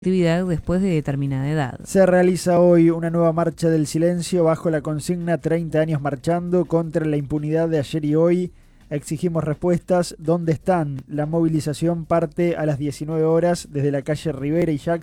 actividad después de determinada edad. Se realiza hoy una nueva marcha del silencio bajo la consigna 30 años marchando contra la impunidad de ayer y hoy. Exigimos respuestas. ¿Dónde están? La movilización parte a las 19 horas desde la calle Rivera y Jackson.